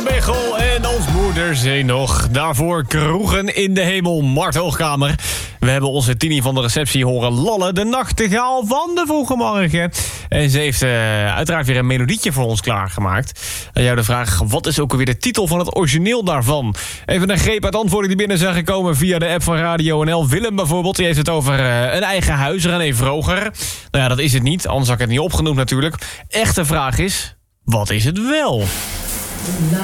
Bechel en ons moederzee nog. Daarvoor Kroegen in de hemel, Mart Hoogkamer. We hebben onze Tini van de receptie horen lallen, de nachtegaal van de vroege morgen. En ze heeft uiteraard weer een melodietje voor ons klaargemaakt. En jou de vraag, wat is ook alweer de titel van het origineel daarvan? Even een greep uit antwoorden die binnen zijn gekomen via de app van Radio NL. Willem bijvoorbeeld, die heeft het over een eigen huis, René Vroger. Nou ja, dat is het niet, anders had ik het niet opgenoemd natuurlijk. Echte vraag is, wat is het wel?